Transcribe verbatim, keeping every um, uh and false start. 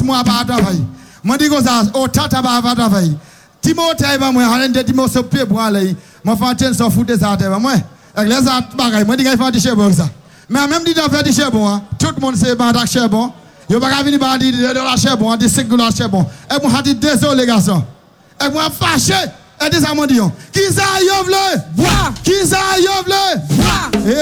moi pas travailler. Moi dis comme ça, au tata pas travailler. Timothée va moi, on dit Timothée sur pied pour aller. Moi Fontaine s'en fout des arts moi. Avec les arts bagaille, moi dis qu'il faut des chebon ça. Mais même dit dans faire des chebon, tout le monde sait pas d'acheter chebon. Yo pas venir ba di de la chebon, di cinq dollars chebon. Et moi dit désolé garçon. Et moi fâché. Et des amants disent, qui ça y a vle? Qui ça y a vle?